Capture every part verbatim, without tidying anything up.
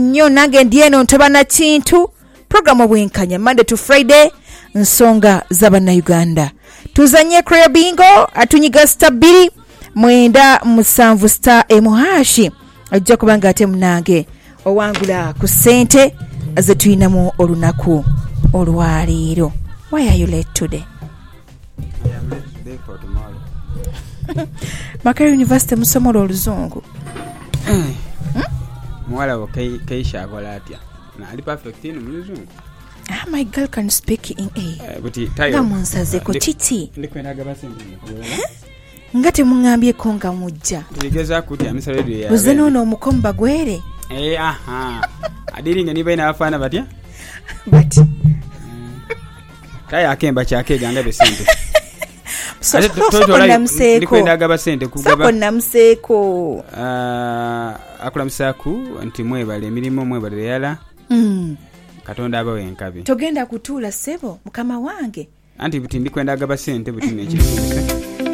nnyo nange ndieno ntobana kintu program obwenkanya Monday to Friday nsonga z'Abannayuganda. Tuzanye Korea Bingo atunyiga star bbiri mwenda musanvu star emuhashi ajja kubanga ate munange owangula ku sente ze tuyinamu olunaku olwaleero. Why are you late today? I am late today for tomorrow. Makerere University musomolo oluzungu. Hmm? Mwala wa Keisha akola atya. Na ali perfect in muluzungu. Ah, my girl can speak in A. Buti tayo. Gamunsaze ko kiti. Ndikwendaga basente. Ngate mungambye ko nga mujja. Tuligeza kuti amisa radio ya. Uzeno no mukomba gwere. Eh aha. Adiringa niba ina afana batya? But Kaya akemba kyake ganga besente. So namseko. Ndikwendaga basente kugaba. Sako namseko. Ah, akula msaku nti mwebale emirimu mwebale yala. Mm. Katonda abawe enkabi. Togenda kutula sebo mukama wange. Anti buti ndikwendaga basente buti nekirumisa.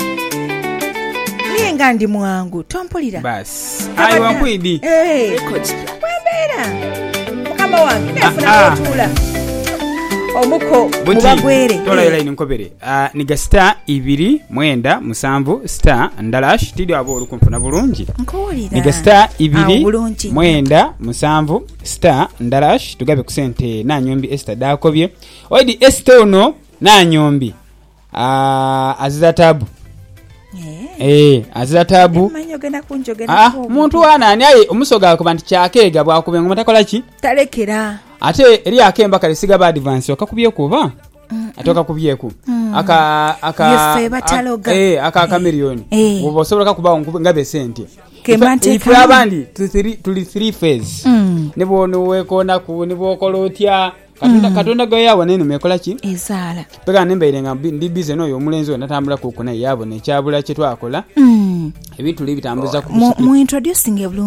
Niye ngandi mwangu tompulira. Bas. Ayi wankwidi. Eh, coach. Kwembera. Mukama wange nefuna kutula. Omuko mubagwere. Tola yela ine nkobere. Ah niga star ibiri mwenda musanvu star ndalash tidio abo olukumfuna bulungi. Nkolira. Niga star ibiri mwenda musanvu star ndalash tugabe ku sente na nyombi Esther dakobye. Oidi Esther ono na nyombi. Ah azira tabu. Eh. Eh azira tabu. Manyogena kunjogena. Ah muntu wana ani ayi omusoga akubanti kyakega bwakubenga matakola ki? Talekera. Ate eri akemba kalisiga ba advance okakubye kuba mm, atoka kubyeku mm. aka aka yefe bataloga eh aka aka milioni ubo sobola kuba ngabe sente kemante ifu abandi tuli three phase mm. nebo nowekona ku nebo kolotya katonda mm. katonda go yawo nene mekola ki ezala pega nembeire nga ndi busy no yo mulenzo natambula ku kuna yabo ne kyabula kitwakola mm. ebintu libitambuza ku mu introducing